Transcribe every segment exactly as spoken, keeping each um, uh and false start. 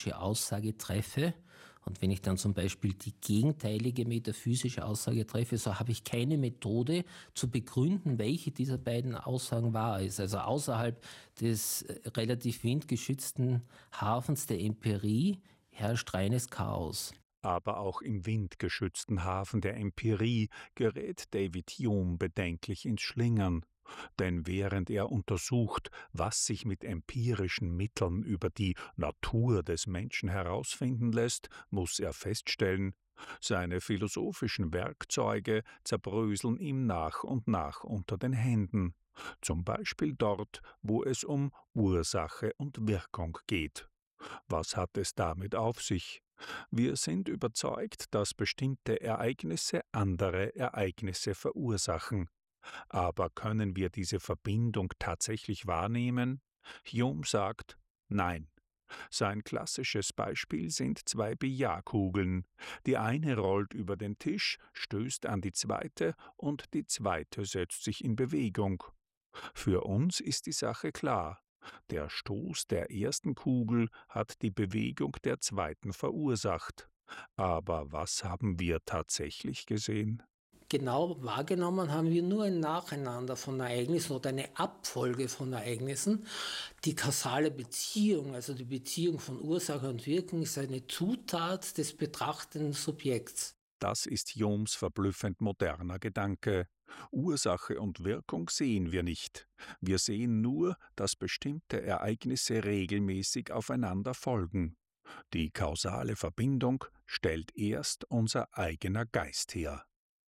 Aussage treffe und wenn ich dann zum Beispiel die gegenteilige metaphysische Aussage treffe, so habe ich keine Methode zu begründen, welche dieser beiden Aussagen wahr ist. Also außerhalb des äh, relativ windgeschützten Hafens der Empirie herrscht reines Chaos. Aber auch im windgeschützten Hafen der Empirie gerät David Hume bedenklich ins Schlingern. Denn während er untersucht, was sich mit empirischen Mitteln über die Natur des Menschen herausfinden lässt, muss er feststellen, seine philosophischen Werkzeuge zerbröseln ihm nach und nach unter den Händen. Zum Beispiel dort, wo es um Ursache und Wirkung geht. Was hat es damit auf sich? Wir sind überzeugt, dass bestimmte Ereignisse andere Ereignisse verursachen. Aber können wir diese Verbindung tatsächlich wahrnehmen? Hume sagt, nein. Sein klassisches Beispiel sind zwei Billardkugeln. Die eine rollt über den Tisch, stößt an die zweite und die zweite setzt sich in Bewegung. Für uns ist die Sache klar. Der Stoß der ersten Kugel hat die Bewegung der zweiten verursacht. Aber was haben wir tatsächlich gesehen? Genau wahrgenommen haben wir nur ein Nacheinander von Ereignissen oder eine Abfolge von Ereignissen. Die kausale Beziehung, also die Beziehung von Ursache und Wirkung, ist eine Zutat des betrachtenden Subjekts. Das ist Humes verblüffend moderner Gedanke. Ursache und Wirkung sehen wir nicht. Wir sehen nur, dass bestimmte Ereignisse regelmäßig aufeinander folgen. Die kausale Verbindung stellt erst unser eigener Geist her.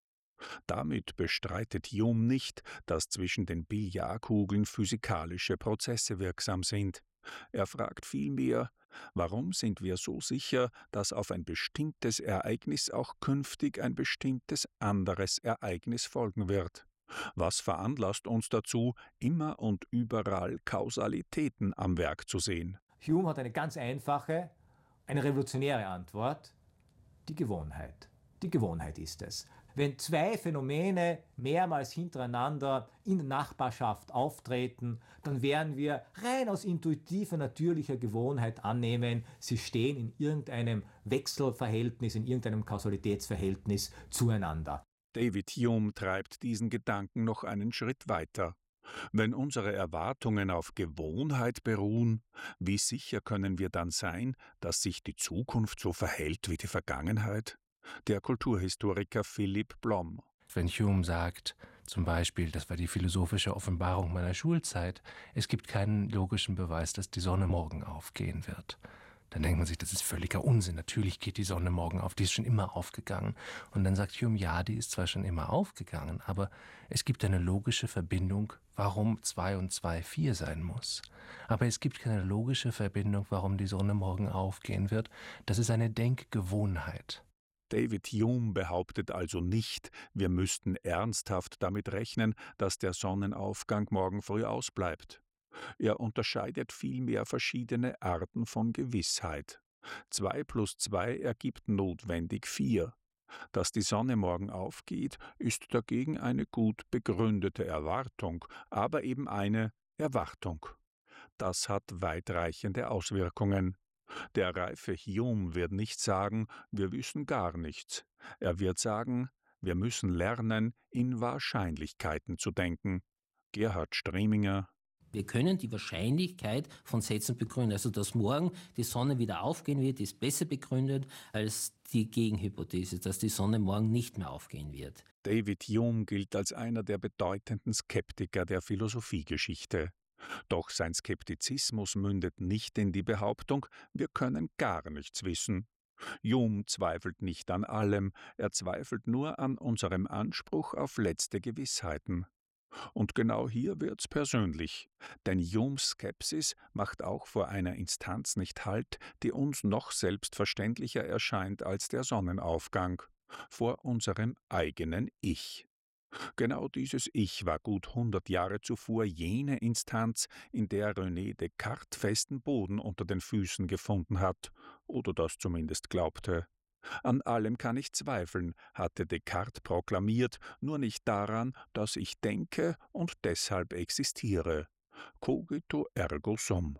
Damit bestreitet Hume nicht, dass zwischen den Billardkugeln physikalische Prozesse wirksam sind. Er fragt vielmehr, warum sind wir so sicher, dass auf ein bestimmtes Ereignis auch künftig ein bestimmtes anderes Ereignis folgen wird? Was veranlasst uns dazu, immer und überall Kausalitäten am Werk zu sehen? Hume hat eine ganz einfache, eine revolutionäre Antwort: die Gewohnheit. Die Gewohnheit ist es. Wenn zwei Phänomene mehrmals hintereinander in der Nachbarschaft auftreten, dann werden wir rein aus intuitiver, natürlicher Gewohnheit annehmen, sie stehen in irgendeinem Wechselverhältnis, in irgendeinem Kausalitätsverhältnis zueinander. David Hume treibt diesen Gedanken noch einen Schritt weiter. Wenn unsere Erwartungen auf Gewohnheit beruhen, wie sicher können wir dann sein, dass sich die Zukunft so verhält wie die Vergangenheit? Der Kulturhistoriker Philipp Blom. Wenn Hume sagt, zum Beispiel, das war die philosophische Offenbarung meiner Schulzeit, es gibt keinen logischen Beweis, dass die Sonne morgen aufgehen wird. Dann denkt man sich, das ist völliger Unsinn. Natürlich geht die Sonne morgen auf, die ist schon immer aufgegangen. Und dann sagt Hume, ja, die ist zwar schon immer aufgegangen, aber es gibt eine logische Verbindung, warum zwei und zwei vier sein muss. Aber es gibt keine logische Verbindung, warum die Sonne morgen aufgehen wird. Das ist eine Denkgewohnheit. David Hume behauptet also nicht, wir müssten ernsthaft damit rechnen, dass der Sonnenaufgang morgen früh ausbleibt. Er unterscheidet vielmehr verschiedene Arten von Gewissheit. Zwei plus zwei ergibt notwendig vier. Dass die Sonne morgen aufgeht, ist dagegen eine gut begründete Erwartung, aber eben eine Erwartung. Das hat weitreichende Auswirkungen. Der reife Hume wird nicht sagen, wir wissen gar nichts. Er wird sagen, wir müssen lernen, in Wahrscheinlichkeiten zu denken. Gerhard Streminger. Wir können die Wahrscheinlichkeit von Sätzen begründen. Also dass morgen die Sonne wieder aufgehen wird, ist besser begründet als die Gegenhypothese, dass die Sonne morgen nicht mehr aufgehen wird. David Hume gilt als einer der bedeutenden Skeptiker der Philosophiegeschichte. Doch sein Skeptizismus mündet nicht in die Behauptung, wir können gar nichts wissen. Hume zweifelt nicht an allem, er zweifelt nur an unserem Anspruch auf letzte Gewissheiten. Und genau hier wird's persönlich, denn Humes Skepsis macht auch vor einer Instanz nicht Halt, die uns noch selbstverständlicher erscheint als der Sonnenaufgang, vor unserem eigenen Ich. Genau dieses Ich war gut hundert Jahre zuvor jene Instanz, in der René Descartes festen Boden unter den Füßen gefunden hat, oder das zumindest glaubte. An allem kann ich zweifeln, hatte Descartes proklamiert, nur nicht daran, dass ich denke und deshalb existiere. Cogito ergo sum.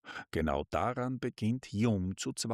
Genau daran beginnt Hume zu zweifeln.